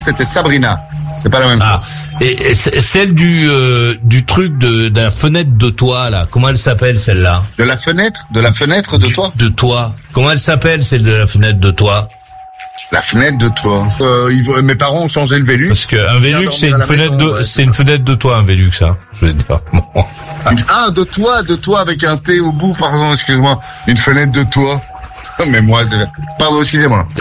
c'était Sabrina. C'est pas la même chose. Et celle du truc d'un fenêtre de toit là, comment elle s'appelle celle-là? De la fenêtre de toit. De toit. Comment elle s'appelle celle de la fenêtre de toit? La fenêtre de toit. Mes parents ont changé le Velux. Parce que un Velux c'est une fenêtre de toit, un Velux, hein. Je vais dire. Bon. De toit avec un T au bout, pardon, excuse-moi. Une fenêtre de toit. Mais moi, pardon, excusez-moi.